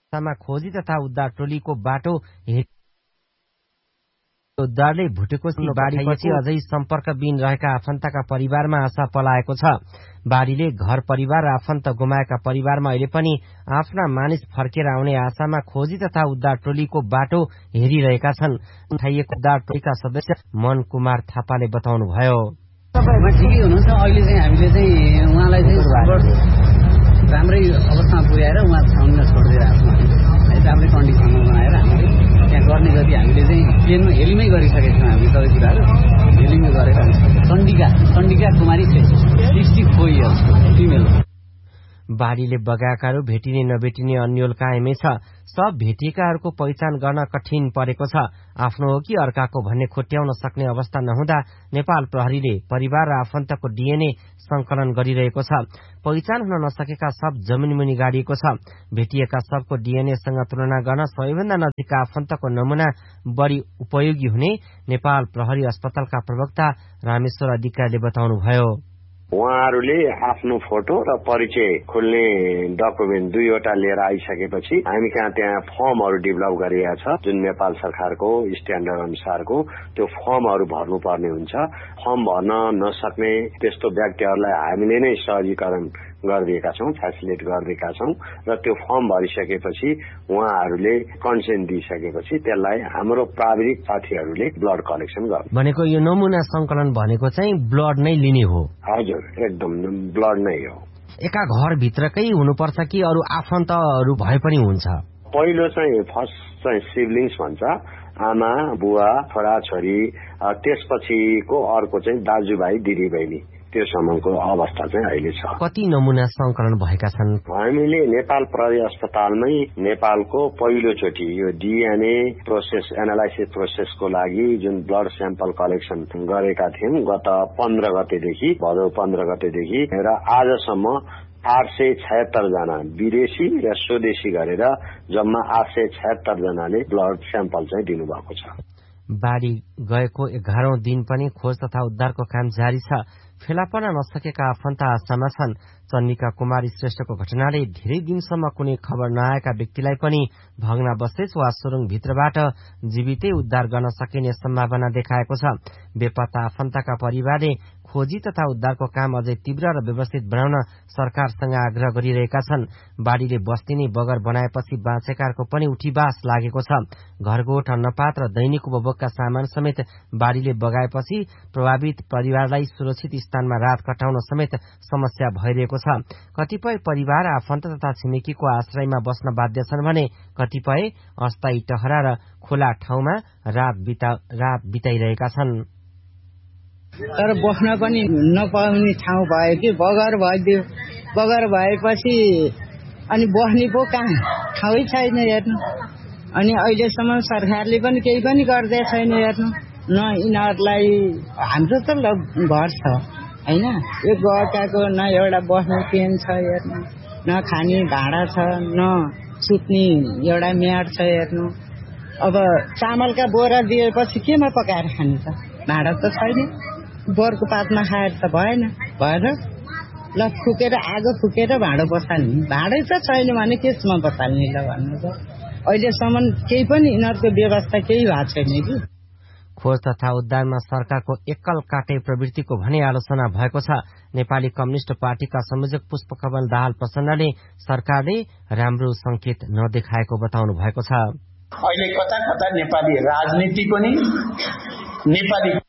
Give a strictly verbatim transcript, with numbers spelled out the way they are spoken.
मा खोजी तथा उद्धार टोलीको बाटो उद्धारले भुटेकोसी बाढीपछि अझै सम्पर्कविहीन रहेका आफन्तका परिवारमा आशा पलाएको छ। बाढीले घर परिवार र आफन्त गुमाएका परिवारमा अहिले पनि आफ्ना मानिस फर्केर आउने आशामा खोजी तथा उद्धार टोलीको बाटो हेरिरहेका छन्। उठाइएको उद्धार टोलीका सदस्य मन कुमार थापाले बताउनुभयो। ठिकै हुनुहुन्छ। अहिले चाहिँ हामीले चाहिँ उहाँलाई चाहिँ राम्रै अवस्थामा पुर्याएर उहाँ ठाउँमा छोडिदिइरहेको छौँ। राम्रै कन्डिसनमा बनाएर हामीले त्यहाँ गर्ने गरी हामीले चाहिँ प्लेनमा हेलिमै गरिसकेका छौँ। हामी सबै कुराहरू हेलिमै गरेर चण्डिका चण्डिका कुमारी सिक्सटी फोर इयर्स फिमेल। बाढीले बगाएकाहरू भेटिने नभेटिने अन्यल कायमै छ। सब भेटिएकाहरूको पहिचान गर्न कठिन परेको छ। आफ्नो हो कि अर्काको भन्ने खोट्याउन सक्ने अवस्था नहुँदा नेपाल प्रहरीले परिवार र आफन्तको डीएनए संकलन गरिरहेको छ। पहिचान हुन नसकेका सब जमिनमुनि गाडिएको छ। भेटिएका सबको डीएनएसँग तुलना गर्न सबैभन्दा नजिकका आफन्तको नमुना बढी उपयोगी हुने नेपाल प्रहरी अस्पतालका प्रवक्ता रामेश्वर अधिकारीले बताउनुभयो। उहाँहरूले आफ्नो फोटो र परिचय खोल्ने डकुमेन्ट दुईवटा लिएर आइसकेपछि हामी कहाँ त्यहाँ फर्महरू डेभलप गरिएको छ। जुन नेपाल सरकारको स्ट्यान्डर्ड अनुसारको त्यो फर्महरू भर्नुपर्ने हुन्छ। फर्म भर्न नसक्ने त्यस्तो व्यक्तिहरूलाई हामीले नै सहजीकरण गरिदिएका छौँ, फेसिलिट गरिदिएका छौँ र त्यो फर्म भरिसकेपछि उहाँहरूले कन्सेन्ट दिइसकेपछि त्यसलाई हाम्रो प्राविधिक साथीहरूले ब्लड कलेक्सन गर्छ। भनेको यो नमुना संकलन भनेको चाहिँ ब्लड नै लिने हो? हजुर, एकदम ब्लड नै हो। एका घरभित्रकै हुनुपर्छ कि अरू आफन्तहरू भए पनि हुन्छ? पहिलो चाहिँ फर्स्ट चाहिँ सिब्लिङ्स भन्छ, आमा बुवा छोरा छोरी, त्यसपछिको अर्को चाहिँ दाजुभाइ दिदी बहिनी, त्यो सम्मको अवस्था चाहिँ अहिले छ। कति नमुना संकलन भएका छन्? हामीले नेपाल प्रहरी अस्पतालमै नेपालको पहिलोचोटि यो डीएनए प्रोसेस एनालाइसिस प्रोसेसको लागि जुन ब्लड स्याम्पल कलेक्सन गरेका थियौं गत पन्ध्र गतेदेखि भदौ पन्ध्र गतेदेखि र आजसम्म आठ सय छयत्तर जना विदेशी र स्वदेशी गरेर जम्मा आठ सय छयत्तर जनाले ब्लड स्याम्पल चाहिँ दिनुभएको छ। बाढी गएको एघारौं दिन पनि खोज तथा उद्धारको काम जारी छ। फेला पर्न नसकेका आफन्त आशामा छन्। चन्द्रिका कुमारी श्रेष्ठको घटनाले धेरै दिनसम्म कुनै खबर नआएका व्यक्तिलाई पनि भग्नावशेष वा सुरुङभित्रबाट जीवितै उद्धार गर्न सकिने सम्भावना देखाएको छ। बेपत्ता आफन्तका परिवारले खोजी तथा उद्धारको काम अझै तीव्र र व्यवस्थित बनाउन सरकारसँग आग्रह गरिरहेका छन्। बाढीले बस्ती नै बगर बनाएपछि बाँचेकाहरूको पनि उठीबास लागेको छ। घरगोठ, अन्नपात र दैनिक उपभोगका सामान समेत बाढीले बगाएपछि प्रभावित परिवारलाई सुरक्षित स्थानमा रात कटाउन समेत समस्या भइरहेको छ। कतिपय परिवार आफन्त तथा छिमेकीको आश्रयमा बस्न बाध्य छन् भने कतिपय अस्थायी टहरा र खुला ठाउँमा रात बिता रात बिताइरहेका छन्। तर बस्न पनि नपाउने ठाउँ भयो कि बगर भइदियो। बगर भएपछि अनि बस्ने पो कहाँ, ठाउँै छैन हेर्नु। अनि अहिलेसम्म सरकारले पनि केही पनि गर्दै छैन हेर्नु। न यिनीहरूलाई हाम्रो त घर छ होइन, यो गएकाको न एउटा बस्ने टेन छ हेर्नु, न खाने भाँडा छ, न सुत्ने एउटा म्याट छ हेर्नु। अब चामलका बोरा दिएपछि केमा पकाएर खाने त? भाँडा त छैन। बोरको पातमा खाएर त भएन भएन ल फुकेर आगो फुकेर भाँडो बसाल्ने, भाँडै त छैन भने केसमा बसाल्ने ल भन्नु त? अहिलेसम्म केही पनि यिनीहरूको व्यवस्था केही भएको छैन कि। खोज तथा उद्धारमा सरकारको एकल काटे प्रवृत्तिको भने आलोचना भएको छ। नेपाली कम्युनिस्ट पार्टीका संयोजक पुष्पकमल दाहाल प्रचण्डले सरकारले राम्रो संकेत नदेखाएको बताउनु भएको छ। अहिले कता कता नेपाली राजनीति पनि नेपाली